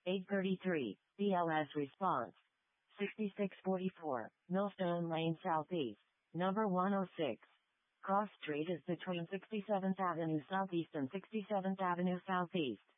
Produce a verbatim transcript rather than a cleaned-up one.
eight thirty-three, B L S response. sixty-six forty-four, Millstone Lane Southeast, number one oh six. Cross Street is between sixty-seventh Avenue Southeast and sixty-seventh Avenue Southeast.